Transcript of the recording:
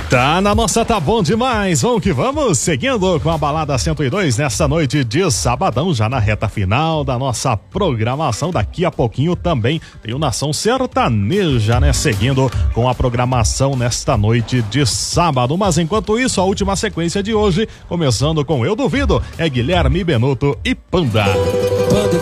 Tá na nossa, tá bom demais, vamos que vamos, seguindo com a Balada 102 nessa noite de sabadão, já na reta final da nossa programação. Daqui a pouquinho também tem o Nação Sertaneja, né, seguindo com a programação nesta noite de sábado, mas enquanto isso, a última sequência de hoje, começando com Eu Duvido, é Guilherme Benuto e Panda.